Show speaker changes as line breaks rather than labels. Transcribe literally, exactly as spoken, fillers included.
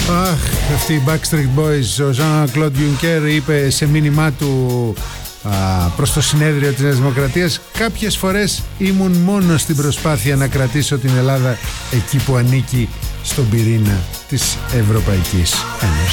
Αχ, αυτοί οι Backstreet Boys. Ο Jean-Claude Juncker είπε σε μήνυμά του α, προς το συνέδριο της Νέας Δημοκρατίας: κάποιες φορές ήμουν μόνο στην προσπάθεια να κρατήσω την Ελλάδα εκεί που ανήκει, στον πυρήνα της Ευρωπαϊκής Ένωσης.